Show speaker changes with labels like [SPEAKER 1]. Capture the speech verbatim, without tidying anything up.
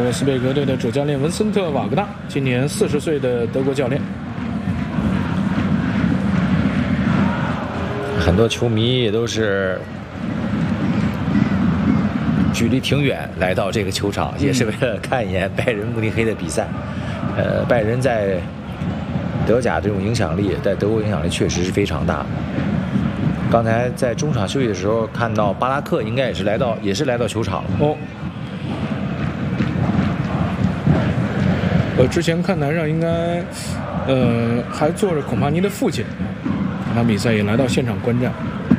[SPEAKER 1] 沃斯贝格队的主教练文森特·瓦格纳，今年四十岁的德国教练。
[SPEAKER 2] 很多球迷也都是距离挺远来到这个球场，嗯、也是为了看一眼拜仁慕尼黑的比赛。呃，拜仁在德甲这种影响力，在德国影响力确实是非常大。刚才在中场休息的时候看到巴拉克应该也是来到，也是来到球场了。
[SPEAKER 1] 哦。呃，之前看台上应该，呃，还坐着孔帕尼的父亲，这场比赛也来到现场观战。